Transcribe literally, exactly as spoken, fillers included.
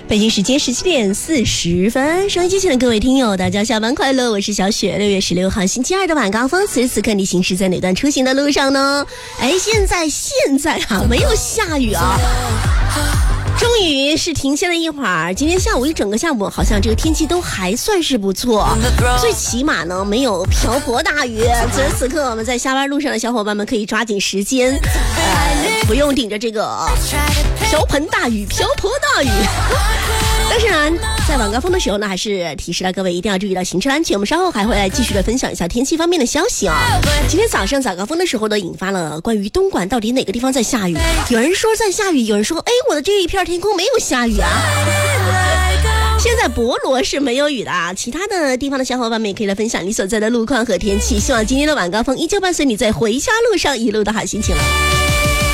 北京时间十七点四十分，收音机前的各位听友，大家下班快乐！我是小雪。六月十六号星期二的晚高峰，此时此刻你行驶在哪段出行的路上呢？哎，现在现在啊，没有下雨啊，终于是停歇了一会儿。今天下午一整个下午，好像这个天气都还算是不错，最起码呢没有瓢泼大雨。此时此刻，我们在下班路上的小伙伴们可以抓紧时间，呃，不用顶着这个瓢盆大雨、瓢泼大雨。但是呢，在晚高峰的时候呢，还是提示了各位一定要注意到行车安全。我们稍后还会来继续的分享一下天气方面的消息啊。今天早上早高峰的时候呢，引发了关于东莞到底哪个地方在下雨。有人说在下雨，有人说，哎，我的这一片天空没有下雨啊。现在博罗是没有雨的啊，其他的地方的小伙伴们也可以来分享你所在的路况和天气。希望今天的晚高峰依旧伴随你在回家路上一路的好心情了。